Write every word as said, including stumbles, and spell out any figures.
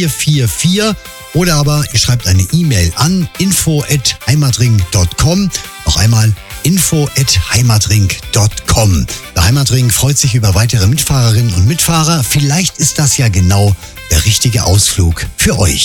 vier vier vier oder aber ihr schreibt eine E-Mail an info at heimatring punkt com. Noch einmal info at heimatring punkt com. Der Heimatring freut sich über weitere Mitfahrerinnen und Mitfahrer. Vielleicht ist das ja genau der richtige Ausflug für euch.